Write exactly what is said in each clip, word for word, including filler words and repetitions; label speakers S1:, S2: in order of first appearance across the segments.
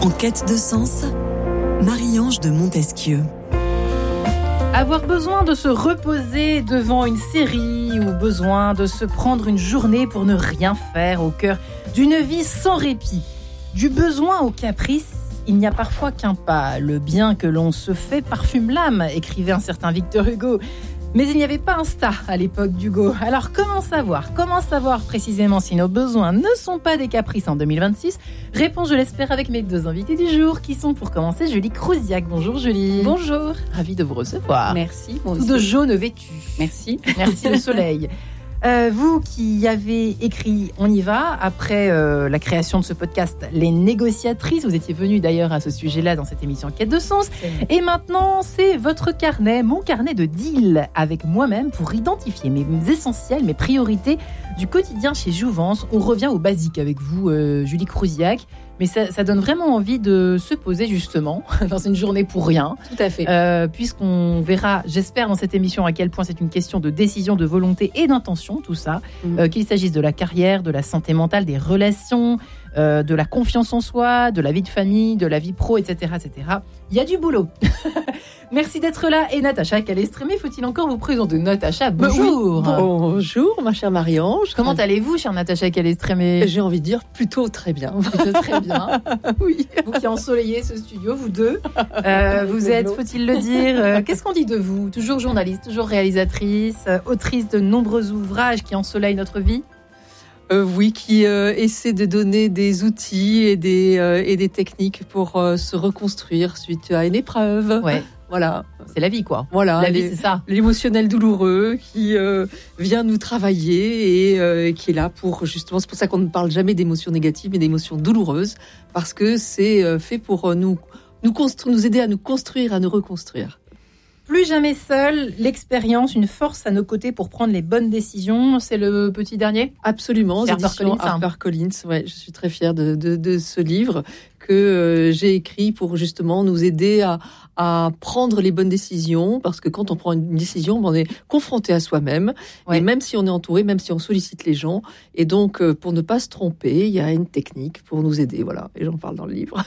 S1: En quête de sens, Marie-Ange de Montesquieu.
S2: Avoir besoin de se reposer devant une série ou besoin de se prendre une journée pour ne rien faire au cœur d'une vie sans répit. Du besoin au caprice, il n'y a parfois qu'un pas. Le bien que l'on se fait parfume l'âme, écrivait un certain Victor Hugo. Mais il n'y avait pas Insta à l'époque d'Hugo. Alors comment savoir Comment savoir précisément si nos besoins ne sont pas des caprices en deux mille vingt-six ? Réponse, je l'espère, avec mes deux invités du jour, qui sont pour commencer Julie Crouziac. Bonjour Julie.
S3: Bonjour.
S2: Ravie de vous recevoir.
S3: Merci.
S2: Tout de jaune vêtu.
S3: Merci.
S2: Merci le soleil. Euh, vous qui avez écrit On y va, après euh, la création de ce podcast Les Négociatrices, vous étiez venue d'ailleurs à ce sujet-là dans cette émission Quête de sens, et maintenant c'est votre carnet, mon carnet de deal avec moi-même pour identifier mes essentiels, mes priorités du quotidien chez Jouvence. On revient au basique avec vous, euh, Julie Crouziac, mais ça, ça donne vraiment envie de se poser justement dans une journée pour rien.
S3: Tout à fait.
S2: Euh, puisqu'on verra, j'espère, dans cette émission à quel point c'est une question de décision, de volonté et d'intention, tout ça. Mmh. Euh, qu'il s'agisse de la carrière, de la santé mentale, des relations, euh, de la confiance en soi, de la vie de famille, de la vie pro, et cetera, et cetera. Il y a du boulot. Merci d'être là. Et Natacha Calestrémé, faut-il encore vous présenter ? Natacha, bonjour.
S4: Oui. Bonjour, ma chère Marie-Ange.
S2: Comment allez-vous, chère Natacha Calestrémé ?
S4: J'ai envie de dire plutôt très bien.
S2: Plutôt très bien.
S4: Oui.
S2: Vous qui ensoleillez ce studio, vous deux. Euh, vous êtes, faut-il le dire, euh, qu'est-ce qu'on dit de vous ? Toujours journaliste, toujours réalisatrice, euh, autrice de nombreux ouvrages qui ensoleillent notre vie ?
S4: Euh, oui, qui euh, essaie de donner des outils et des, euh, et des techniques pour euh, se reconstruire suite à une épreuve.
S2: Ouais.
S4: Voilà.
S2: C'est la vie, quoi.
S4: Voilà.
S2: La vie,
S4: les,
S2: c'est ça.
S4: L'émotionnel douloureux qui euh, vient nous travailler et euh, qui est là pour, justement, c'est pour ça qu'on ne parle jamais d'émotions négatives, mais d'émotions douloureuses, parce que c'est euh, fait pour nous, nous, constru- nous aider à nous construire, à nous reconstruire.
S2: Plus jamais seul, l'expérience, une force à nos côtés pour prendre les bonnes décisions. C'est le petit dernier ?
S4: Absolument, éditions HarperCollins. Ouais, je suis très fière de, de, de ce livre que euh, j'ai écrit pour justement nous aider à, à prendre les bonnes décisions, parce que quand on prend une décision, on est confronté à soi-même, ouais. Et même si on est entouré, même si on sollicite les gens, et donc euh, pour ne pas se tromper, il y a une technique pour nous aider, voilà, et j'en parle dans le livre.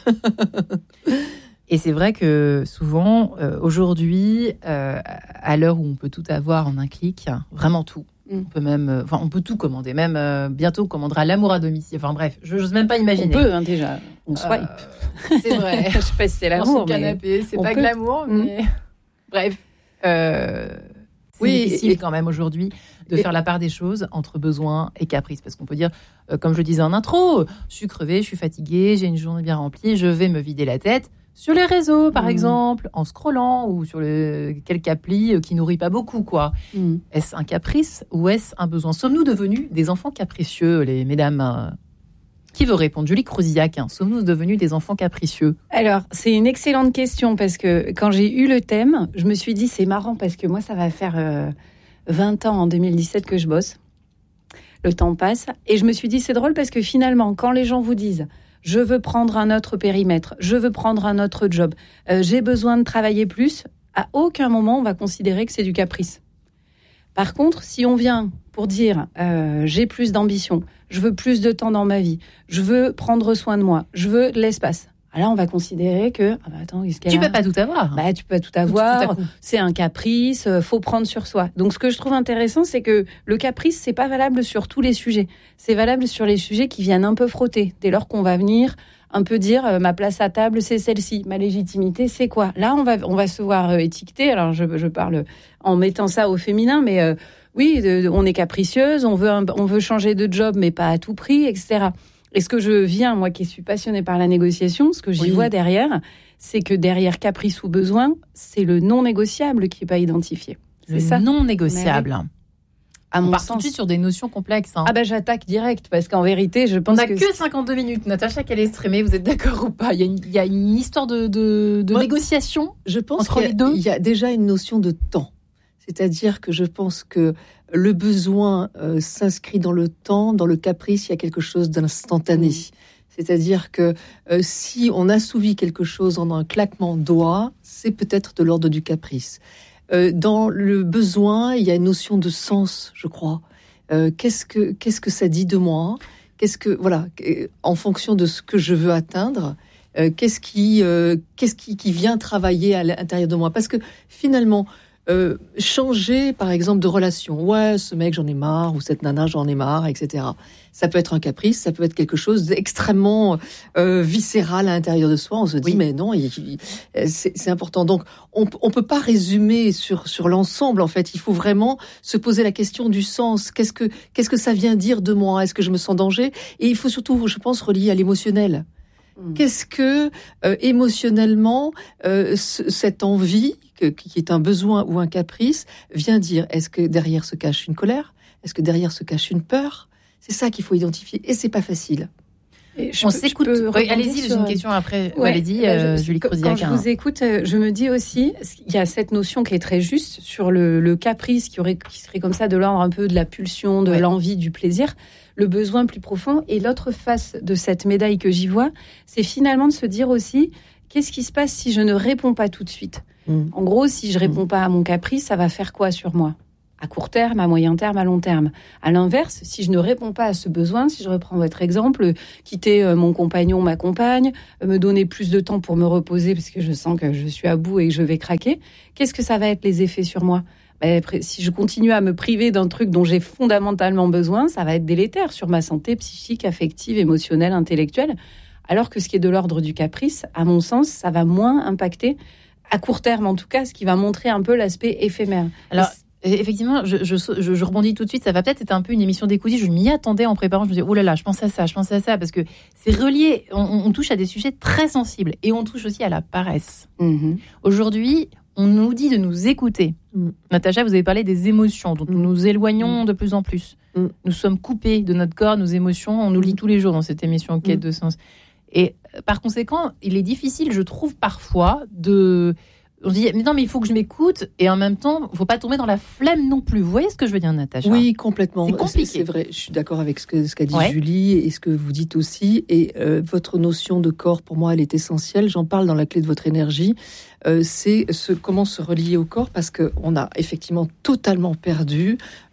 S2: Et c'est vrai que souvent, euh, aujourd'hui, euh, à l'heure où on peut tout avoir en un clic, vraiment tout, mm. on peut même, euh, enfin, on peut tout commander. Même euh, bientôt, on commandera l'amour à domicile. Enfin bref, je n'ose même pas imaginer.
S3: On peut hein, déjà. On swipe.
S2: Euh, c'est vrai.
S3: Je sais pas si c'est l'amour.
S2: Dans son canapé, c'est pas peut. Que l'amour, mais mm. bref. Euh, c'est oui, difficile et... quand même aujourd'hui de et... faire la part des choses entre besoin et caprice, parce qu'on peut dire, euh, comme je le disais en intro, je suis crevée, je suis fatiguée, j'ai une journée bien remplie, je vais me vider la tête. Sur les réseaux, par mmh. exemple, en scrollant, ou sur le, quelque appli qui nourrit pas beaucoup, quoi. Mmh. Est-ce un caprice ou est-ce un besoin ? Sommes-nous devenus des enfants capricieux, les mesdames ? Qui veut répondre ? Julie Crouziac, hein. Sommes-nous devenus des enfants capricieux ?
S3: Alors, c'est une excellente question, parce que quand j'ai eu le thème, je me suis dit, c'est marrant, parce que moi, ça va faire euh, vingt ans, en deux mille dix-sept, que je bosse. Le temps passe. Et je me suis dit, c'est drôle, parce que finalement, quand les gens vous disent... je veux prendre un autre périmètre, je veux prendre un autre job, euh, j'ai besoin de travailler plus, à aucun moment on va considérer que c'est du caprice. Par contre, si on vient pour dire euh, j'ai plus d'ambition, je veux plus de temps dans ma vie, je veux prendre soin de moi, je veux de l'espace, là on va considérer que ah bah attends, qu'est-ce qu'elle
S2: tu
S3: a
S2: peux pas tout avoir.
S3: Bah tu peux pas tout avoir, tout c'est un caprice, faut prendre sur soi. Donc ce que je trouve intéressant, c'est que le caprice c'est pas valable sur tous les sujets. C'est valable sur les sujets qui viennent un peu frotter. Dès lors qu'on va venir un peu dire euh, ma place à table c'est celle-ci, ma légitimité c'est quoi ? Là on va on va se voir euh, étiqueter. Alors je je parle en mettant ça au féminin, mais euh, oui, de, de, on est capricieuse, on veut un, on veut changer de job mais pas à tout prix, et cetera. Et ce que je viens, moi qui suis passionnée par la négociation, ce que j'y oui. vois derrière, c'est que derrière caprice ou besoin, c'est le non négociable qui n'est pas identifié. C'est
S2: le
S3: ça.
S2: Non négociable.
S3: À
S2: on
S3: mon
S2: part
S3: sens.
S2: tout de suite sur des notions complexes. Hein.
S3: Ah bah j'attaque direct, parce qu'en vérité, je pense
S2: on n'a
S3: que...
S2: que cinquante-deux minutes. Natacha Calestrémé, vous êtes d'accord ou pas ? Il y a une, il y a une histoire de, de, de moi, négociation
S4: je pense
S2: entre les deux.
S4: Il y a déjà une notion de temps. C'est-à-dire que je pense que le besoin euh, s'inscrit dans le temps, dans le caprice, il y a quelque chose d'instantané. Mmh. C'est-à-dire que euh, si on assouvit quelque chose en un claquement de doigts, c'est peut-être de l'ordre du caprice. Euh, dans le besoin, il y a une notion de sens, je crois. Euh, qu'est-ce que qu'est-ce que ça dit de moi ? Qu'est-ce que voilà, en fonction de ce que je veux atteindre, euh, qu'est-ce qui, euh, qu'est-ce qui, qui vient travailler à l'intérieur de moi. Parce que finalement, euh, changer, par exemple, de relation. Ouais, ce mec, j'en ai marre, ou cette nana, j'en ai marre, et cetera. Ça peut être un caprice, ça peut être quelque chose d'extrêmement euh, viscéral à l'intérieur de soi. On se dit, oui. mais non, il, il, c'est, c'est important. Donc, on ne peut pas résumer sur, sur l'ensemble, en fait. Il faut vraiment se poser la question du sens. Qu'est-ce que, qu'est-ce que ça vient dire de moi ? Est-ce que je me sens en danger ? Et il faut surtout, je pense, relier à l'émotionnel. Mmh. Qu'est-ce que, euh, émotionnellement, euh, c- cette envie, que, qui est un besoin ou un caprice, vient dire ? Est-ce que derrière se cache une colère ? Est-ce que derrière se cache une peur ? C'est ça qu'il faut identifier, et c'est pas facile.
S2: Et je On peux, s'écoute. Je oui, allez-y, j'ai une question après. Ouais, allez-y, euh, je, Julie Crozillac.
S3: Quand je vous écoute, je me dis aussi, il y a cette notion qui est très juste sur le, le caprice qui, aurait, qui serait comme ça de l'ordre un peu de la pulsion, de ouais. l'envie, du plaisir, le besoin plus profond. Et l'autre face de cette médaille que j'y vois, c'est finalement de se dire aussi, qu'est-ce qui se passe si je ne réponds pas tout de suite ? mmh. En gros, si je réponds mmh. pas à mon caprice, ça va faire quoi sur moi ? À court terme, à moyen terme, à long terme. À l'inverse, si je ne réponds pas à ce besoin, si je reprends votre exemple, quitter mon compagnon, ma compagne, me donner plus de temps pour me reposer parce que je sens que je suis à bout et que je vais craquer, qu'est-ce que ça va être les effets sur moi ? Ben, si je continue à me priver d'un truc dont j'ai fondamentalement besoin, ça va être délétère sur ma santé psychique, affective, émotionnelle, intellectuelle. Alors que ce qui est de l'ordre du caprice, à mon sens, ça va moins impacter, à court terme en tout cas, ce qui va montrer un peu l'aspect éphémère.
S2: Alors, effectivement, je, je, je, je rebondis tout de suite. Ça va peut-être être un peu une émission d'écoute. Je m'y attendais en préparant. Je me disais, oh là là, je pense à ça, je pense à ça, parce que c'est relié. On, on touche à des sujets très sensibles et on touche aussi à la paresse. Mm-hmm. Aujourd'hui, on nous dit de nous écouter. Mm. Natacha, vous avez parlé des émotions dont mm. nous nous éloignons mm. de plus en plus. Mm. Nous sommes coupés de notre corps, nos émotions. On nous lit tous les jours dans cette émission Quête mm. de sens. Et par conséquent, il est difficile, je trouve, parfois de... On se dit, mais non, mais il faut que je m'écoute, et en même temps, il ne faut pas tomber dans la flemme non plus. Vous voyez ce que je veux dire, Natacha ?
S4: Oui, complètement.
S2: C'est compliqué.
S4: C'est, c'est vrai, je suis d'accord avec ce, que, ce qu'a dit ouais. Julie, et ce que vous dites aussi. Et euh, votre notion de corps, pour moi, elle est essentielle. J'en parle dans la clé de votre énergie. Euh, c'est ce, comment se relier au corps, parce qu'on a effectivement totalement perdu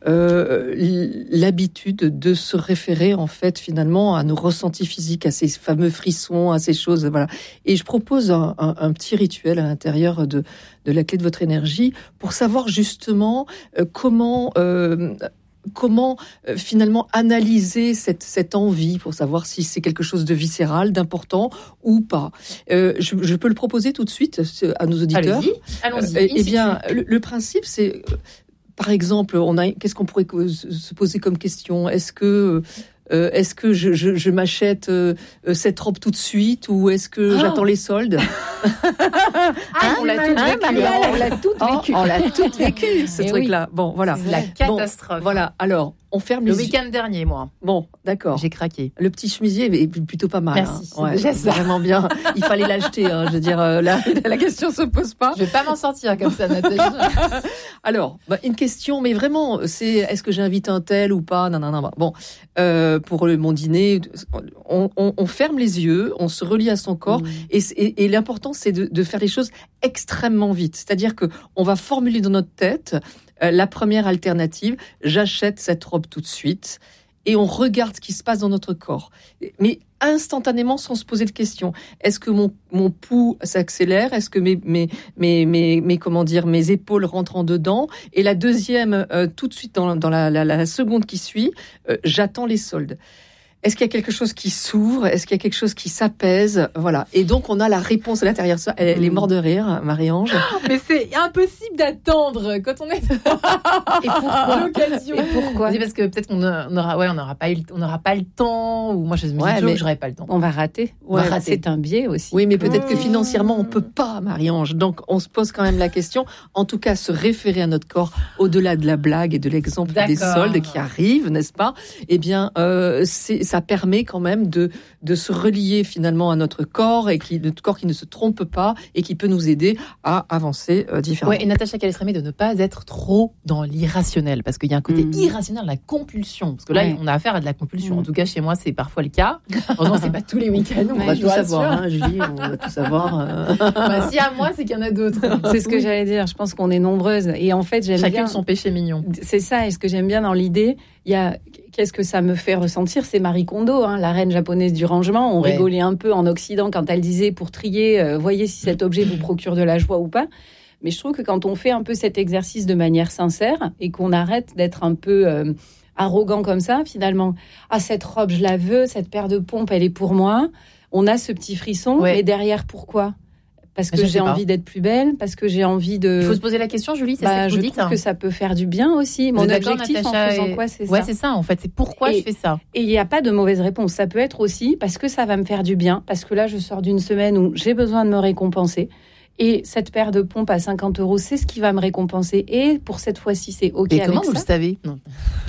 S4: euh, l'habitude de se référer, en fait, finalement, à nos ressentis physiques, à ces fameux frissons, à ces choses. Voilà. Et je propose un, un, un petit rituel à l'intérieur de, de la clé de votre énergie pour savoir justement euh, comment... Euh, Comment euh, finalement analyser cette, cette envie pour savoir si c'est quelque chose de viscéral, d'important ou pas. Euh, je, je peux le proposer tout de suite à nos auditeurs.
S2: Allez-y, allons-y.
S4: Euh, eh bien, le, le principe, c'est, euh, par exemple, on a, qu'est-ce qu'on pourrait se poser comme question ? Est-ce que Euh, est-ce que je, je, je m'achète euh, cette robe tout de suite ou est-ce que oh. j'attends les soldes?
S3: ah, on l'a toutes vécu. On l'a toutes vécu.
S4: On l'a toutes vécu, ce
S3: Et
S4: truc-là.
S3: Oui.
S4: Bon, voilà.
S2: C'est la catastrophe.
S4: Bon, voilà. Alors, on ferme
S2: le
S4: les
S2: yeux. Le week-end dernier, moi.
S4: Bon, d'accord.
S2: J'ai craqué.
S4: Le petit chemisier est plutôt pas mal.
S2: Merci.
S4: Hein. Ouais,
S2: déjà
S4: c'est vraiment bien. Il fallait l'acheter. Hein. Je veux dire, euh, la, la question se pose pas.
S2: Je vais pas m'en sortir comme ça, Nathalie.
S4: Alors, bah, une question, mais vraiment, c'est est-ce que j'invite un tel ou pas? Non, non, non. Bon, euh, pour le, mon dîner, on, on, on ferme les yeux, on se relie à son corps, mmh. et, et, et l'important, c'est de, de faire les choses extrêmement vite. C'est-à-dire que on va formuler dans notre tête euh, la première alternative. J'achète cette robe tout de suite. Et on regarde ce qui se passe dans notre corps. Mais instantanément, sans se poser de questions. Est-ce que mon, mon pouls s'accélère? Est-ce que mes, mes, mes, mes, mes, comment dire, mes épaules rentrent en dedans? Et la deuxième, euh, tout de suite, dans, dans la, la, la seconde qui suit, euh, j'attends les soldes. Est-ce qu'il y a quelque chose qui s'ouvre? Est-ce qu'il y a quelque chose qui s'apaise? Voilà. Et donc, on a la réponse à l'intérieur de ça. Elle, elle est morte de rire, Marie-Ange.
S2: Mais c'est impossible d'attendre quand on est...
S3: Et pourquoi?
S2: L'occasion.
S3: Et pourquoi?
S2: C'est parce que peut-être qu'on aura, ouais, on n'aura pas, on n'aura pas le temps. Ou moi, je me dis
S4: ouais,
S2: toujours
S4: mais
S2: que j'aurai pas le temps.
S3: On va rater.
S2: On
S3: ouais,
S2: va rater.
S3: C'est un biais aussi.
S4: Oui, mais peut-être mmh. que financièrement, on peut pas, Marie-Ange. Donc, on se pose quand même la question. En tout cas, se référer à notre corps, au-delà de la blague et de l'exemple D'accord. des soldes qui arrivent, n'est-ce pas? Eh bien, euh, c'est, ça permet quand même de, de se relier finalement à notre corps et qui, notre corps qui ne se trompe pas et qui peut nous aider à avancer euh, différemment.
S2: Ouais, et Natacha Calestrémé, de ne pas être trop dans l'irrationnel, parce qu'il y a un côté mmh. irrationnel, la compulsion. Parce que là, ouais. on a affaire à de la compulsion. Mmh. En tout cas, chez moi, c'est parfois le cas. Heureusement, c'est pas tous les week-ends.
S4: On va tout savoir, hein, Julie, on va tout savoir. Euh...
S2: Bah, si à moi, c'est qu'il y en a d'autres.
S3: C'est ce que j'allais dire. Je pense qu'on est nombreuses. Et en fait, j'aime
S2: Chacune
S3: bien...
S2: son péché mignon.
S3: C'est ça. Et ce que j'aime bien dans l'idée, il y a... Qu'est-ce que ça me fait ressentir? C'est Marie Kondo, hein, la reine japonaise du rangement. On ouais. rigolait un peu en Occident quand elle disait pour trier, euh, voyez si cet objet vous procure de la joie ou pas. Mais je trouve que quand on fait un peu cet exercice de manière sincère et qu'on arrête d'être un peu euh, arrogant comme ça, finalement, ah cette robe je la veux, cette paire de pompes elle est pour moi. On a ce petit frisson, ouais. mais derrière pourquoi ? Parce que j'ai envie d'être plus belle, parce que j'ai envie de...
S2: Il faut se poser la question, Julie, c'est
S3: bah,
S2: ça que vous
S3: je
S2: dites.
S3: Je trouve hein. que ça peut faire du bien aussi. Mon objectif Natacha, en faisant quoi, c'est
S2: ouais,
S3: ça.
S2: c'est ça, en fait. C'est pourquoi
S3: et,
S2: je fais ça.
S3: Et il n'y a pas de mauvaise réponse. Ça peut être aussi parce que ça va me faire du bien, parce que là, je sors d'une semaine où j'ai besoin de me récompenser. Et cette paire de pompes à cinquante euros, c'est ce qui va me récompenser. Et pour cette fois-ci, c'est OK
S2: mais
S3: avec ça.
S2: comment vous le savez non.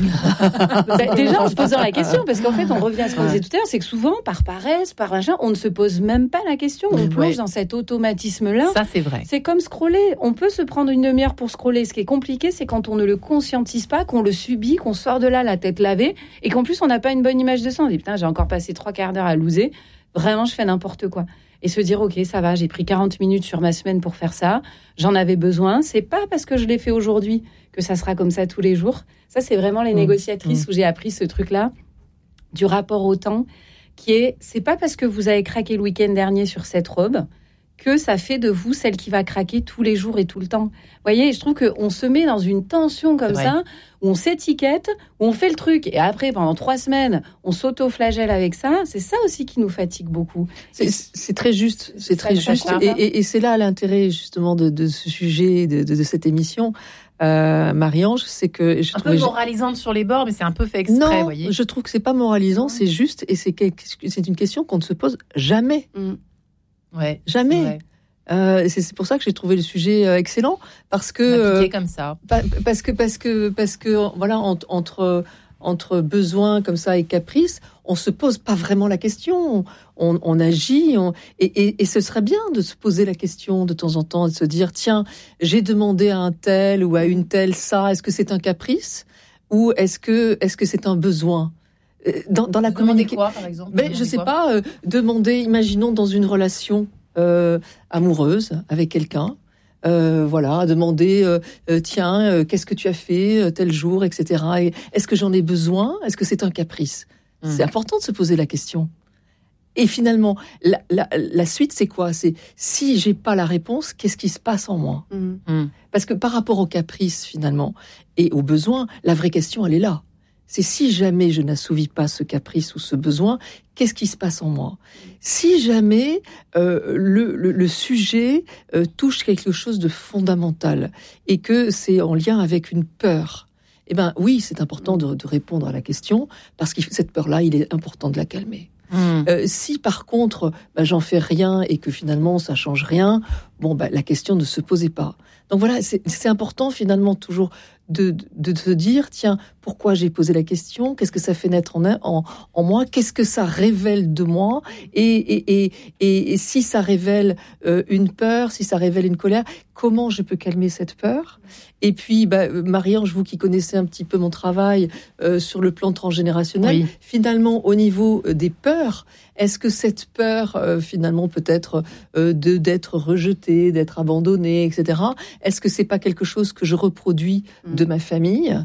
S3: bah, Déjà, en se posant la question, parce qu'en fait, on revient à ce qu'on ouais. disait tout à l'heure, c'est que souvent, par paresse, par machin, on ne se pose même pas la question. On plonge ouais. dans cet automatisme-là.
S2: Ça, c'est vrai.
S3: C'est comme scroller. On peut se prendre une demi-heure pour scroller. Ce qui est compliqué, c'est quand on ne le conscientise pas, qu'on le subit, qu'on sort de là la tête lavée, et qu'en plus, on n'a pas une bonne image de ça. On dit, putain, j'ai encore passé trois quarts d'heure à loser. Vraiment, je fais n'importe quoi. Et se dire, OK, ça va, j'ai pris quarante minutes sur ma semaine pour faire ça. J'en avais besoin. C'est pas parce que je l'ai fait aujourd'hui que ça sera comme ça tous les jours. Ça, c'est vraiment les mmh. négociatrices mmh. où j'ai appris ce truc-là du rapport au temps qui est, c'est pas parce que vous avez craqué le week-end dernier sur cette robe que ça fait de vous celle qui va craquer tous les jours et tout le temps. Vous voyez, je trouve qu'on se met dans une tension comme ça, où on s'étiquette, où on fait le truc, et après, pendant trois semaines, on s'auto-flagelle avec ça. C'est ça aussi qui nous fatigue beaucoup.
S4: C'est, c'est très juste, c'est très juste. Et, et, et c'est là l'intérêt, justement, de, de ce sujet, de, de, de cette émission. Euh, Marie-Ange, c'est que je
S2: un
S4: trouve
S2: peu moralisante sur les bords, mais c'est un peu fait exprès.
S4: Non,
S2: voyez.
S4: Je trouve que c'est pas moralisant, mmh. c'est juste, et c'est, c'est une question qu'on ne se pose jamais.
S2: Mmh. Ouais,
S4: jamais. Euh, c'est, c'est pour ça que j'ai trouvé le sujet euh, excellent, parce que
S2: euh, comme ça.
S4: Pa- parce que parce que parce que voilà, entre entre, entre besoin comme ça et caprice, on se pose pas vraiment la question. On, on agit, on, et, et, et ce serait bien de se poser la question de temps en temps, de se dire tiens, j'ai demandé à un tel ou à une telle ça, est-ce que c'est un caprice ou est-ce que est-ce que c'est un besoin? Dans, dans la
S2: communication, quoi, par exemple
S4: ben, je sais quoi pas. Euh, demander, imaginons dans une relation euh, amoureuse avec quelqu'un, euh, voilà, demander, euh, euh, tiens, euh, qu'est-ce que tu as fait euh, tel jour, et cetera. Et est-ce que j'en ai besoin? Est-ce que c'est un caprice? mmh. C'est important de se poser la question. Et finalement, la, la, la suite, c'est quoi? C'est si j'ai pas la réponse, qu'est-ce qui se passe en moi? mmh. Parce que par rapport au caprice, finalement, et au besoin, la vraie question, elle est là. C'est si jamais je n'assouvis pas ce caprice ou ce besoin, qu'est-ce qui se passe en moi? Si jamais euh, le, le, le sujet euh, touche quelque chose de fondamental et que c'est en lien avec une peur, eh ben oui, c'est important de, de répondre à la question parce que cette peur-là, il est important de la calmer. Mmh. Euh, si par contre, bah, j'en fais rien et que finalement ça change rien, bon, bah, la question ne se posait pas. Donc voilà, c'est, c'est important finalement toujours de, de, de se dire, tiens, pourquoi j'ai posé la question? Qu'est-ce que ça fait naître en, en, en moi? Qu'est-ce que ça révèle de moi? Et, et, et, et, et si ça révèle euh, une peur, si ça révèle une colère, comment je peux calmer cette peur? Et puis, bah, Marie-Ange, vous qui connaissez un petit peu mon travail euh, sur le plan transgénérationnel, oui. Finalement, au niveau des peurs, est-ce que cette peur, euh, finalement, peut-être euh, de, d'être rejetée, d'être abandonnée, et cetera, est-ce que c'est pas quelque chose que je reproduis mmh. de ma famille?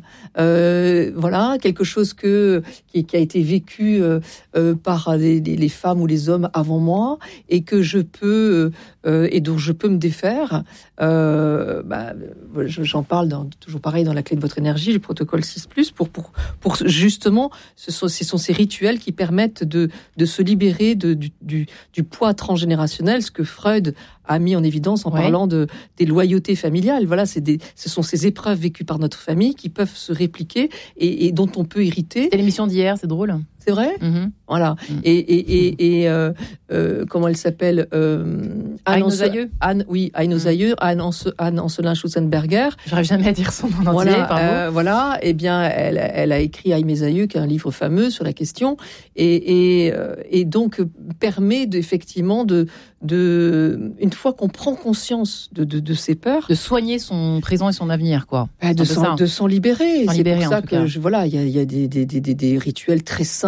S4: euh, Voilà, quelque chose que qui, qui a été vécu euh, euh, par les, les, les femmes ou les hommes avant moi et que je peux euh, et dont je peux me défaire. Euh, bah, j'en parle dans, toujours pareil dans la clé de votre énergie, le protocole six plus, pour pour pour justement, ce sont ce sont ces rituels qui permettent de de se libérer de du du, du poids transgénérationnel, ce que Freud a mis en évidence en ouais. parlant de des loyautés familiales. Voilà, c'est des ce sont ces épreuves vécues par notre famille qui peuvent se répliquer et, et dont on peut hériter.
S2: C'était l'émission d'hier, c'est drôle.
S4: C'est vrai, mmh. Voilà. Mmh. Et et et, et euh, euh, comment elle s'appelle euh,
S2: Anne Osailleux.
S4: Anne, oui, Anne Osailleux, Anne Anne Ancelin-Schutzenberger.
S2: J'arrive jamais à dire son nom entier.
S4: Voilà,
S2: pardon.
S4: Euh, voilà. Eh bien, elle, elle a écrit Aïe mes aïeux, qui est un livre fameux sur la question, et et, euh, et donc permet effectivement de de une fois qu'on prend conscience de de, de ses peurs,
S2: de soigner son présent et son avenir, quoi.
S4: Bah, de s'en de s'en libérer.
S2: S'en
S4: c'est
S2: libérer,
S4: pour ça
S2: en tout
S4: que
S2: cas.
S4: je, voilà, il y a il y a des des des des rituels très simples.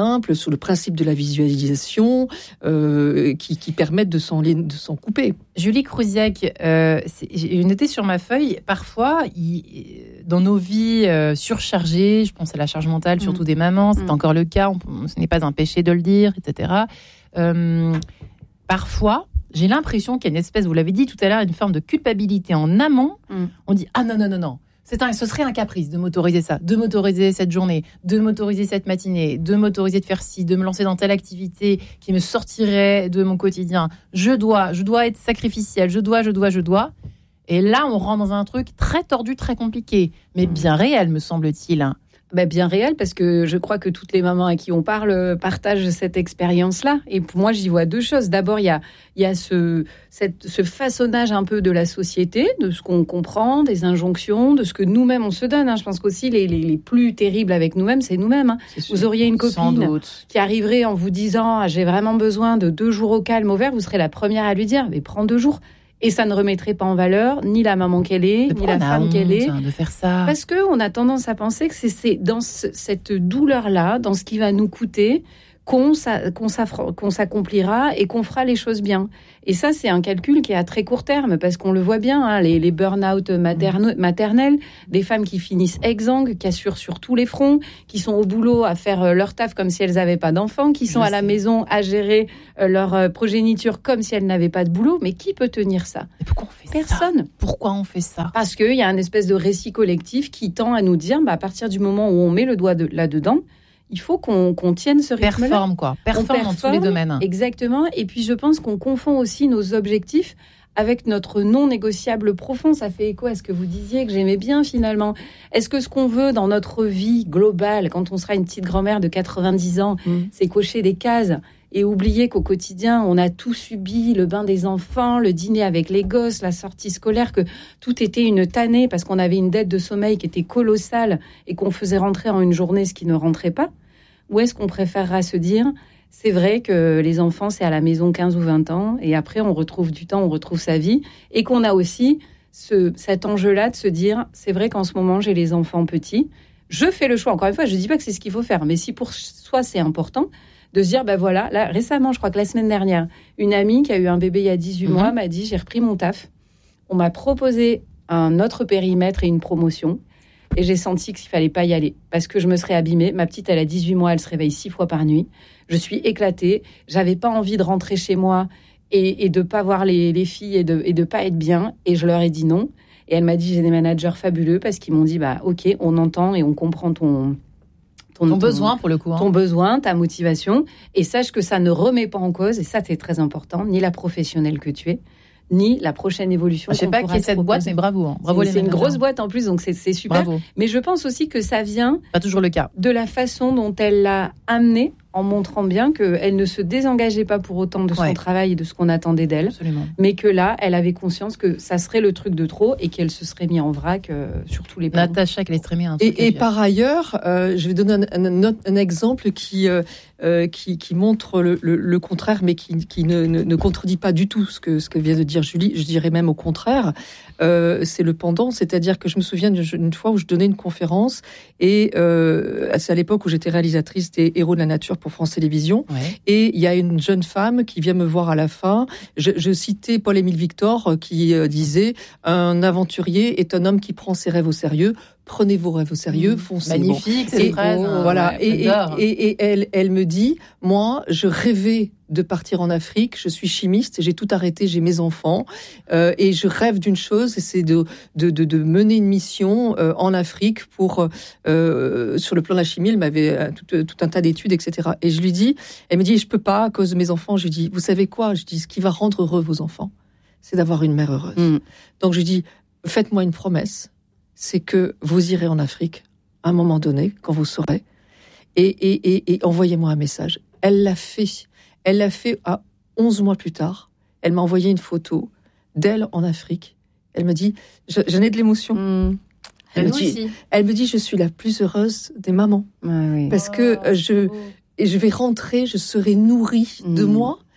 S4: simples, sur le principe de la visualisation, euh, qui, qui permettent de s'en, de s'en couper.
S2: Julie Crouziac, euh, j'ai noté sur ma feuille, parfois, il, dans nos vies euh, surchargées, je pense à la charge mentale, surtout mmh. des mamans, c'est mmh. encore le cas, on, ce n'est pas un péché de le dire, et cetera. Euh, parfois, j'ai l'impression qu'il y a une espèce, vous l'avez dit tout à l'heure, une forme de culpabilité en amont. Mmh. On dit, ah non, non, non, non. C'est un, ce serait un caprice de m'autoriser ça, de m'autoriser cette journée, de m'autoriser cette matinée, de m'autoriser de faire ci, de me lancer dans telle activité qui me sortirait de mon quotidien. Je dois, je dois être sacrificielle, je dois, je dois, je dois. Et là, on rentre dans un truc très tordu, très compliqué, mais bien réel, me semble-t-il.
S3: Bah bien réel, parce que je crois que toutes les mamans à qui on parle partagent cette expérience-là. Et pour moi, j'y vois deux choses. D'abord, il y a, il y a ce, cette, ce façonnage un peu de la société, de ce qu'on comprend, des injonctions, de ce que nous-mêmes on se donne. Hein. Je pense qu'aussi les, les, les plus terribles avec nous-mêmes, c'est nous-mêmes. Hein. C'est vous auriez une copine qui arriverait en vous disant ah, « j'ai vraiment besoin de deux jours au calme au vert », vous serez la première à lui dire « mais prends deux jours ». Et ça ne remettrait pas en valeur ni la maman qu'elle est, ni la femme qu'elle est.
S2: De faire ça.
S3: Parce qu'on a tendance à penser que c'est, c'est dans ce, cette douleur-là, dans ce qui va nous coûter, qu'on, qu'on, qu'on s'accomplira et qu'on fera les choses bien. Et ça, c'est un calcul qui est à très court terme, parce qu'on le voit bien, hein, les, les burn-out materne, maternels, des femmes qui finissent exsangues, qui assurent sur tous les fronts, qui sont au boulot à faire leur taf comme si elles n'avaient pas d'enfants, qui sont Je à sais. la maison à gérer leur progéniture comme si elles n'avaient pas de boulot. Mais qui peut tenir ça ?
S2: Et pourquoi on fait
S3: Personne.
S2: Ça Pourquoi on fait ça ?
S3: Parce qu'il y a un espèce de récit collectif qui tend à nous dire, bah, à partir du moment où on met le doigt de, là-dedans, il faut qu'on, qu'on tienne ce rythme-là.
S2: Performe, quoi. Performe, performe dans tous les domaines.
S3: Exactement. Et puis, je pense qu'on confond aussi nos objectifs avec notre non négociable profond. Ça fait écho à ce que vous disiez, que j'aimais bien, finalement. Est-ce que ce qu'on veut dans notre vie globale, quand on sera une petite grand-mère de quatre-vingt-dix ans, mmh. c'est cocher des cases et oublier qu'au quotidien, on a tout subi, le bain des enfants, le dîner avec les gosses, la sortie scolaire, que tout était une tannée parce qu'on avait une dette de sommeil qui était colossale et qu'on faisait rentrer en une journée ce qui ne rentrait pas? Ou est-ce qu'on préférera se dire, c'est vrai que les enfants, c'est à la maison quinze ou vingt ans, et après, on retrouve du temps, on retrouve sa vie, et qu'on a aussi ce, cet enjeu-là de se dire, c'est vrai qu'en ce moment, j'ai les enfants petits, je fais le choix, encore une fois, je ne dis pas que c'est ce qu'il faut faire, mais si pour soi, c'est important, de se dire, ben voilà, là, récemment, je crois que la semaine dernière, une amie qui a eu un bébé il y a dix-huit mmh. mois m'a dit, j'ai repris mon taf, on m'a proposé un autre périmètre et une promotion, et j'ai senti qu'il ne fallait pas y aller, parce que je me serais abîmée. Ma petite, elle a dix-huit mois, elle se réveille six fois par nuit. Je suis éclatée. Je n'avais pas envie de rentrer chez moi et, et de ne pas voir les, les filles et de ne et de pas être bien. Et je leur ai dit non. Et elle m'a dit, j'ai des managers fabuleux, parce qu'ils m'ont dit, bah, ok, on entend et on comprend ton...
S2: Ton, ton, ton besoin, pour le coup. Hein.
S3: Ton besoin, ta motivation. Et sache que ça ne remet pas en cause, et ça, c'est très important, ni la professionnelle que tu es, ni la prochaine évolution.
S2: Je ne sais pas qui est cette boîte, mais bravo. Hein. Bravo
S3: c'est,
S2: les
S3: c'est une grosse boîte en plus, donc c'est, c'est super.
S2: Bravo.
S3: Mais je pense aussi que ça vient
S2: pas toujours le cas.
S3: De la façon dont elle l'a amenée, en montrant bien qu'elle ne se désengageait pas pour autant de son ouais. travail et de ce qu'on attendait d'elle. Absolument. Mais que là, elle avait conscience que ça serait le truc de trop et qu'elle se serait mise en vrac euh, sur tous les plans.
S2: Natacha, qu'elle est très bien.
S4: Et, et par ailleurs, euh, je vais donner un, un, un, un exemple qui, euh, euh, qui, qui montre le, le, le contraire, mais qui, qui ne, ne, ne contredit pas du tout ce que, ce que vient de dire Julie. Je dirais même au contraire. Euh, c'est le pendant, c'est-à-dire que je me souviens d'une fois où je donnais une conférence et euh, c'est à l'époque où j'étais réalisatrice des Héros de la Nature pour France Télévisions. Ouais. Et il y a une jeune femme qui vient me voir à la fin. Je, je citais Paul-Émile Victor qui euh, disait « Un aventurier est un homme qui prend ses rêves au sérieux. Prenez vos rêves au sérieux, foncez. »
S2: Magnifique, bon. Cette phrase.
S4: Hein, voilà. Ouais, et, et, et, et elle, elle me dit « Moi, je rêvais de partir en Afrique. Je suis chimiste, j'ai tout arrêté, j'ai mes enfants. Euh, et je rêve d'une chose, c'est de, de, de, de mener une mission euh, en Afrique pour, euh, sur le plan de la chimie, elle m'avait tout, tout un tas d'études, et cetera. Et je lui dis, elle me dit, je peux pas à cause de mes enfants. Je lui dis, vous savez quoi? Je dis, ce qui va rendre heureux vos enfants, c'est d'avoir une mère heureuse. Mm. Donc je lui dis, faites-moi une promesse, c'est que vous irez en Afrique à un moment donné, quand vous saurez, et, et, et, et envoyez-moi un message. Elle l'a fait. Elle l'a fait à onze mois plus tard. Elle m'a envoyé une photo d'elle en Afrique. Elle me dit, j'en ai de l'émotion. Mmh. Elle, me dit, elle me dit, je suis la plus heureuse des mamans. Ah oui. Parce oh, que je, je vais rentrer, je serai nourrie mmh. de moi.